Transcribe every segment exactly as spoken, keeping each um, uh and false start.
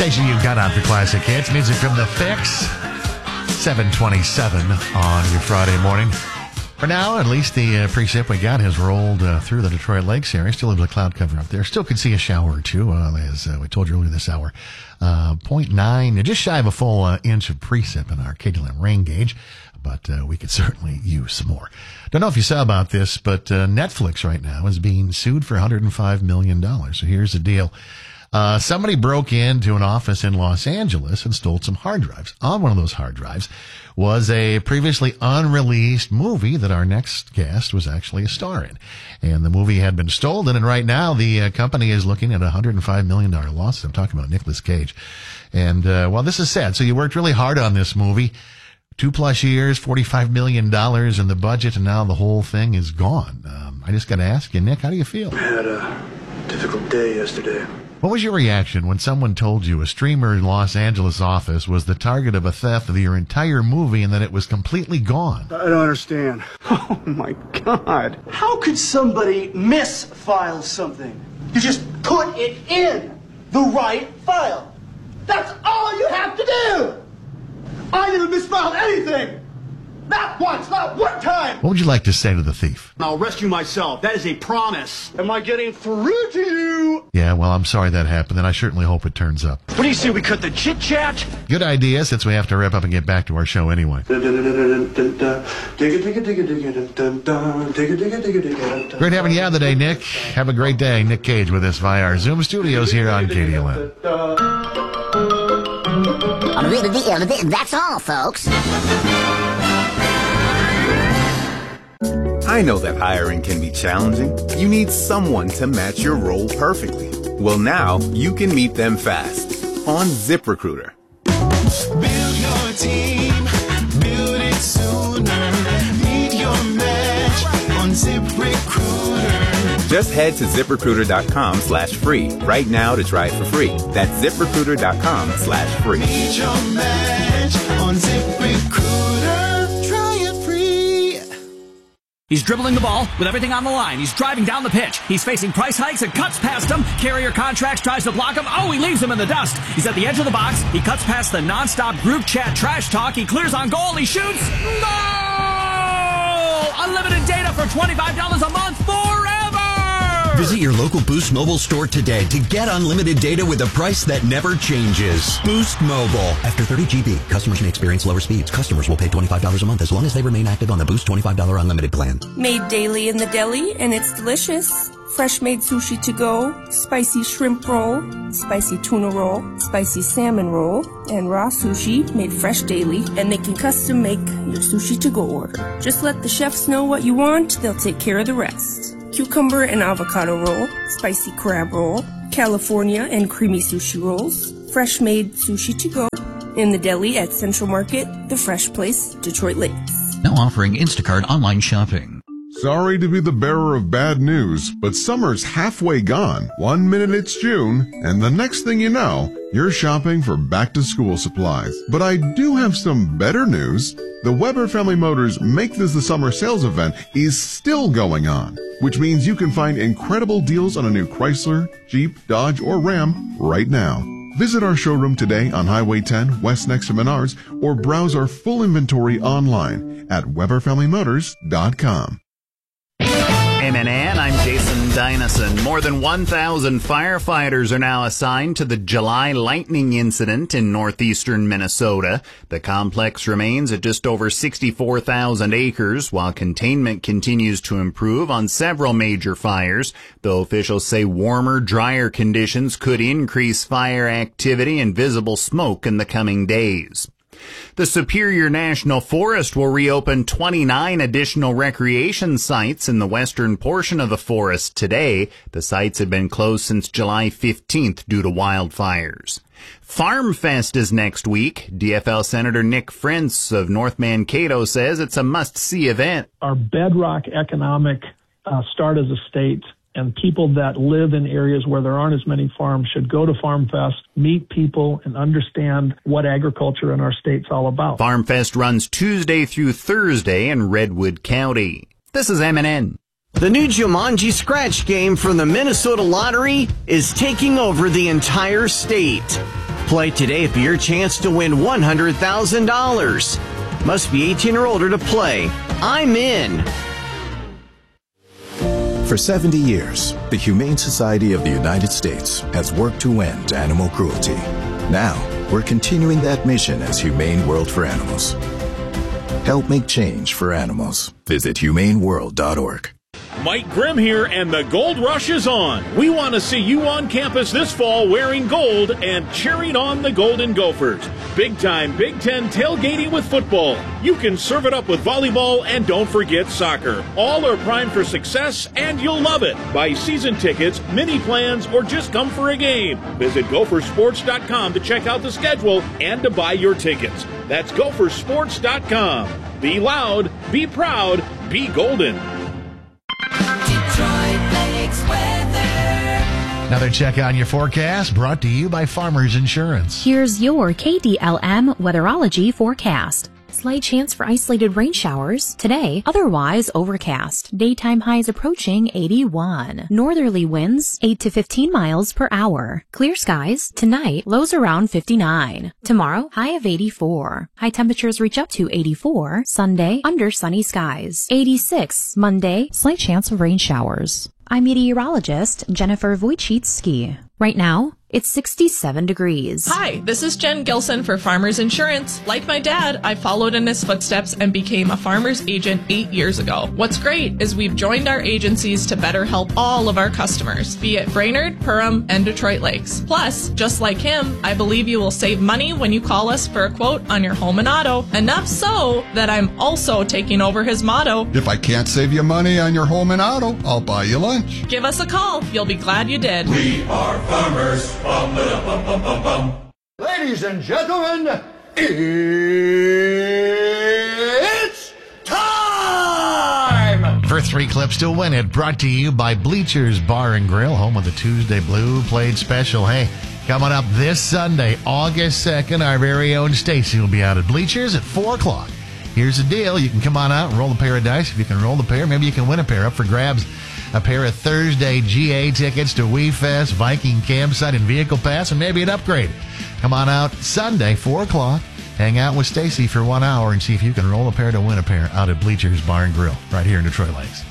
station you've got on for classic hits. Music from The Fix. seven twenty-seven on your Friday morning. For now, at least the uh, precip we got has rolled uh, through the Detroit Lakes area. Still a bit of cloud cover up there. Still can see a shower or two, uh, as uh, we told you earlier this hour. Uh, zero point nine, just shy of a full uh, inch of precip in our K D L M rain gauge. But uh, we could certainly use some more. Don't know if you saw about this, but uh, Netflix right now is being sued for one hundred five million dollars. So here's the deal. Uh, somebody broke into an office in Los Angeles and stole some hard drives. On one of those hard drives was a previously unreleased movie that our next guest was actually a star in. And the movie had been stolen, and right now the uh, company is looking at a one hundred five million dollars lawsuit. I'm talking about Nicolas Cage. And, uh, well, this is sad. So you worked really hard on this movie. Two plus years, forty-five million dollars in the budget, and now the whole thing is gone. Um, I just got to ask you, Nick, how do you feel? I had a difficult day yesterday. What was your reaction when someone told you a streamer in Los Angeles office was the target of a theft of your entire movie and that it was completely gone? I don't understand. Oh, my God. How could somebody misfile something? You just put it in the right file. That's all you have to do. I never misfiled anything. Not once, not one time. What would you like to say to the thief? I'll rescue myself. That is a promise. Am I getting through to you? Yeah, well, I'm sorry that happened, and I certainly hope it turns up. What do you say we cut the chit-chat? Good idea, since we have to wrap up and get back to our show anyway. Great having you on today, Nick. Have a great day. Nick Cage with us via our Zoom studios here on K D L M. That's all, folks. I know that hiring can be challenging. You need someone to match your role perfectly. Well, now you can meet them fast on ZipRecruiter. Build your team, build it sooner. Meet your match on ZipRecruiter. Just head to ZipRecruiter.com slash free right now to try it for free. That's ZipRecruiter.com slash free. Meet your match on ZipRecruiter. Try it free. He's dribbling the ball with everything on the line. He's driving down the pitch. He's facing price hikes and cuts past him. Carrier Contracts tries to block him. Oh, he leaves him in the dust. He's at the edge of the box. He cuts past the nonstop group chat trash talk. He clears on goal. He shoots. No! Unlimited data for twenty-five dollars a month forever! Visit your local Boost Mobile store today to get unlimited data with a price that never changes. Boost Mobile. After thirty gigabytes, customers may experience lower speeds. Customers will pay twenty-five dollars a month as long as they remain active on the Boost twenty-five dollars unlimited plan. Made daily in the deli, and it's delicious. Fresh made sushi to go, spicy shrimp roll, spicy tuna roll, spicy salmon roll, and raw sushi made fresh daily, and they can custom make your sushi to go order. Just let the chefs know what you want, they'll take care of the rest. Cucumber and avocado roll, spicy crab roll, California and creamy sushi rolls, fresh made sushi to go, in the deli at Central Market, The Fresh Place, Detroit Lakes. Now offering Instacart online shopping. Sorry to be the bearer of bad news, but summer's halfway gone. One minute it's June, and the next thing you know, you're shopping for back-to-school supplies. But I do have some better news. The Weber Family Motors Make This the Summer sales event is still going on, which means you can find incredible deals on a new Chrysler, Jeep, Dodge, or Ram right now. Visit our showroom today on Highway ten, west next to Menards, or browse our full inventory online at Weber Family Motors dot com. M N N, I'm Jason Dynison. More than one thousand firefighters are now assigned to the July lightning incident in northeastern Minnesota. The complex remains at just over sixty-four thousand acres, while containment continues to improve on several major fires, though officials say warmer, drier conditions could increase fire activity and visible smoke in the coming days. The Superior National Forest will reopen twenty-nine additional recreation sites in the western portion of the forest today. The sites had been closed since July fifteenth due to wildfires. Farm Fest is next week. D F L Senator Nick Frentz of North Mankato says it's a must-see event. Our bedrock economic uh, start as a state, and people that live in areas where there aren't as many farms should go to Farm Fest, meet people, and understand what agriculture in our state's all about. Farm Fest runs Tuesday through Thursday in Redwood County. This is M N N. The new Jumanji scratch game from the Minnesota Lottery is taking over the entire state. Play today for your chance to win one hundred thousand dollars. Must be eighteen or older to play. I'm in. For seventy years, the Humane Society of the United States has worked to end animal cruelty. Now, we're continuing that mission as Humane World for Animals. Help make change for animals. Visit humane world dot org. Mike Grimm here, and the Gold Rush is on. We want to see you on campus this fall wearing gold and cheering on the Golden Gophers. Big time Big Ten tailgating with football. You can serve it up with volleyball, and don't forget soccer. All are primed for success, and you'll love it. Buy season tickets, mini plans, or just come for a game. Visit gopher sports dot com to check out the schedule and to buy your tickets. That's gopher sports dot com. Be loud, be proud, be golden. Another check on your forecast brought to you by Farmers Insurance. Here's your K D L M Weatherology forecast. Slight chance for isolated rain showers today, otherwise overcast. Daytime highs approaching eighty-one. Northerly winds eight to fifteen miles per hour. Clear skies tonight, lows around fifty-nine. Tomorrow, high of eighty-four. High temperatures reach up to eighty-four. Sunday, under sunny skies. eighty-six. Monday, slight chance of rain showers. I'm meteorologist Jennifer Wojcicki. Right now, it's sixty-seven degrees. Hi, this is Jen Gilson for Farmers Insurance. Like my dad, I followed in his footsteps and became a farmer's agent eight years ago. What's great is we've joined our agencies to better help all of our customers, be it Brainerd, Perham, and Detroit Lakes. Plus, just like him, I believe you will save money when you call us for a quote on your home and auto. Enough so that I'm also taking over his motto. If I can't save you money on your home and auto, I'll buy you lunch. Give us a call. You'll be glad you did. We are farmers. Bum, ba, bum, bum, bum, bum. Ladies and gentlemen, it's time! For three clips to win it, brought to you by Bleachers Bar and Grill, home of the Tuesday Blue Plate Special. Hey, coming up this Sunday, August second, our very own Stacy will be out at Bleachers at four o'clock. Here's the deal. You can come on out and roll a pair of dice. If you can roll the pair, maybe you can win a pair. Up for grabs, a pair of Thursday G A tickets to We Fest, Viking Campsite, and Vehicle Pass, and maybe an upgrade. Come on out Sunday, four o'clock. Hang out with Stacy for one hour and see if you can roll a pair to win a pair out at Bleachers Bar and Grill right here in Detroit Lakes.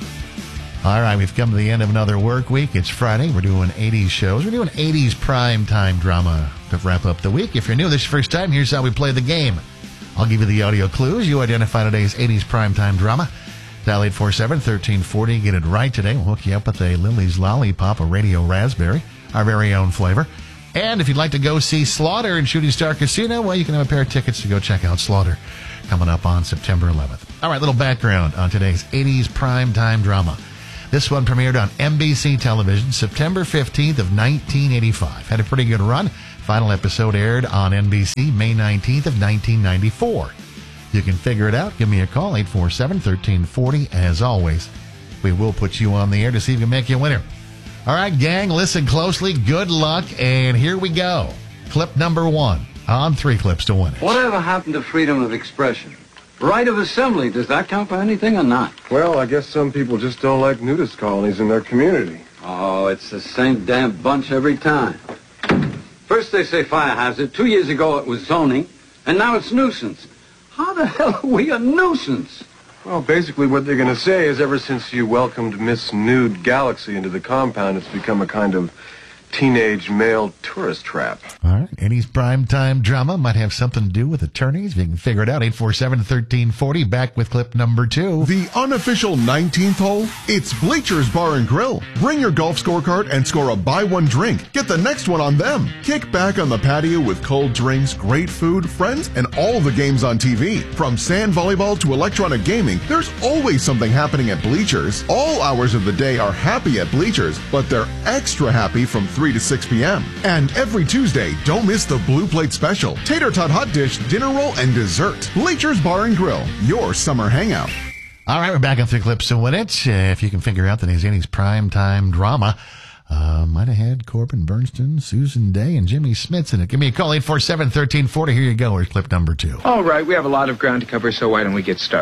All right, we've come to the end of another work week. It's Friday. We're doing eighties shows. We're doing eighties prime time drama to wrap up the week. If you're new this is your first time, here's how we play the game. I'll give you the audio clues. You identify today's eighties primetime drama. Dial eight four seven, one three four zero. Get it right today. We'll hook you up with a Lily's Lollipop, a Radio Raspberry, our very own flavor. And if you'd like to go see Slaughter in Shooting Star Casino, well, you can have a pair of tickets to go check out Slaughter coming up on September eleventh. All right, little background on today's eighties primetime drama. This one premiered on N B C television September fifteenth of nineteen eighty-five. Had a pretty good run. Final episode aired on N B C May nineteenth of nineteen ninety-four. You can figure it out. Give me a call, eight four seven, one three four zero. As always, we will put you on the air to see if we can make you a winner. All right, gang, listen closely. Good luck, and here we go. Clip number one on three clips to win it. Whatever happened to freedom of expression? Right of assembly, does that count for anything or not? Well, I guess some people just don't like nudist colonies in their community. Oh, it's the same damn bunch every time. First they say fire hazard, two years ago it was zoning, and now it's nuisance. How the hell are we a nuisance? Well, basically what they're going to say is ever since you welcomed Miss Nude Galaxy into the compound, it's become a kind of teenage male tourist trap. All right. eighties primetime drama might have something to do with attorneys. If you can figure it out, eight four seven, one three four zero. Back with clip number two. The unofficial nineteenth hole, it's Bleachers Bar and Grill. Bring your golf scorecard and score a buy one drink. Get the next one on them. Kick back on the patio with cold drinks, great food, friends, and all the games on T V. From sand volleyball to electronic gaming, there's always something happening at Bleachers. All hours of the day are happy at Bleachers, but they're extra happy from three to six p.m. And every Tuesday, don't miss the Blue Plate Special. Tater tot hot dish, dinner roll, and dessert. Bleachers Bar and Grill, your summer hangout. All right, we're back on three clips to win it. Uh, if you can figure out the eighties primetime drama, uh, might have had Corbin Bernstein, Susan Day, and Jimmy Smits in it. Give me a call, eight four seven, one three four zero. Here you go. Here's clip number two. All right, we have a lot of ground to cover, so why don't we get started?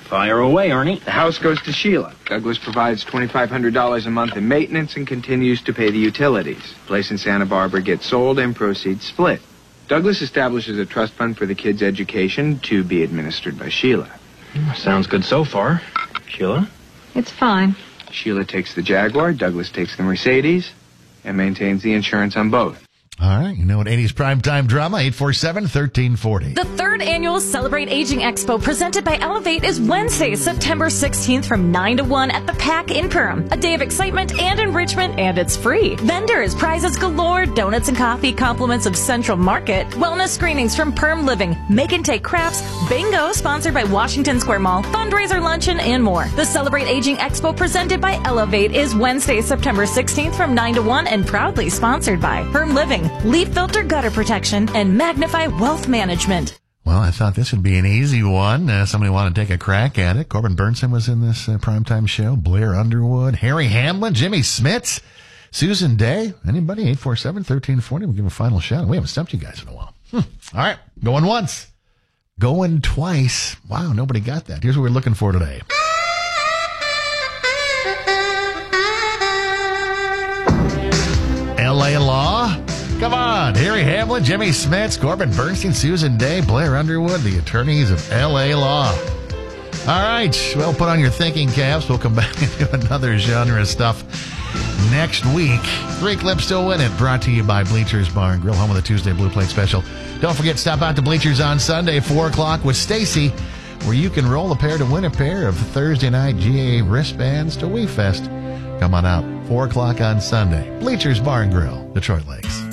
Fire away, Ernie. The house goes to Sheila. Douglas provides twenty-five hundred dollars a month in maintenance and continues to pay the utilities. The place in Santa Barbara gets sold and proceeds split. Douglas establishes a trust fund for the kids' education to be administered by Sheila. Sounds good so far. Sheila? It's fine. Sheila takes the Jaguar, Douglas takes the Mercedes, and maintains the insurance on both. All right, you know what eighties primetime drama, eight four seven, one three four zero. The third annual Celebrate Aging Expo presented by Elevate is Wednesday, September sixteenth from nine to one at the Pack in Perham. A day of excitement and enrichment, and it's free. Vendors, prizes galore, donuts and coffee, compliments of Central Market, wellness screenings from Perm Living, Make and Take Crafts, bingo sponsored by Washington Square Mall, fundraiser luncheon, and more. The Celebrate Aging Expo presented by Elevate is Wednesday, September sixteenth from nine to one and proudly sponsored by Perm Living, Leaf Filter Gutter Protection, and Magnify Wealth Management. Well, I thought this would be an easy one. Uh, somebody wanted to take a crack at it. Corbin Burnson was in this uh, primetime show. Blair Underwood, Harry Hamlin, Jimmy Smits, Susan Day. Anybody? eight four seven, one three four zero. We'll give a final shout. We haven't stumped you guys in a while. Hmm. All right. Going once. Going twice. Wow, nobody got that. Here's what we're looking for today. L A Law. Come on. Harry Hamlin, Jimmy Smits, Corbin Bernstein, Susan Day, Blair Underwood, the attorneys of L A Law. All right. Well, put on your thinking caps. We'll come back and do another genre of stuff next week. Three clips to win it. Brought to you by Bleachers Bar and Grill, home of the Tuesday Blue Plate Special. Don't forget, stop out to Bleachers on Sunday, four o'clock with Stacy, where you can roll a pair to win a pair of Thursday night G A wristbands to WeFest. Come on out, four o'clock on Sunday. Bleachers Bar and Grill, Detroit Lakes.